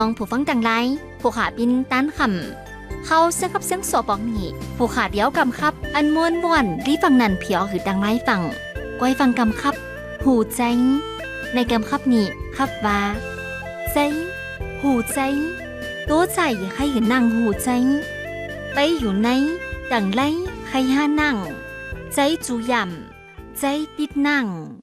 องผู้ฟังดังไรผู้ขาบินต้านคำเข้าเสียงกับเสียงสอบอกนี่ผู้ขาเดียวกำครับอันม้วนม่วนรีฟังนันเพียวคือดังไรฟังก้อยฟังกำครับหูใจในกำครับนี้ครับว่าใจหูใจตัวใจให้เห็นนางหูใจไปอยู่ในดังไรใครห้านั่งใจจูย่ำใจติดนั่ง